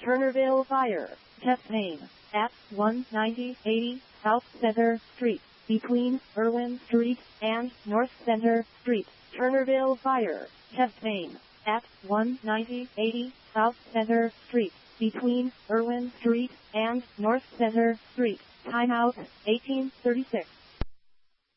Turnerville Fire. Test name. At 19080 South Center Street. Between Irwin Street and North Center Street. Turnerville Fire. Test name. At 19080 South Center Street. Between Irwin Street and North Center Street. Timeout 1836.